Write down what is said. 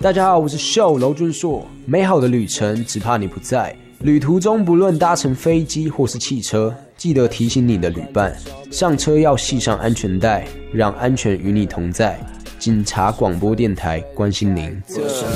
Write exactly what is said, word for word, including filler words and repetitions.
大家好，我是秀娄俊硕。美好的旅程只怕你不在，旅途中不论搭乘飞机或是汽车，记得提醒你的旅伴，上车要系上安全带，让安全与你同在。警察广播电台关心您。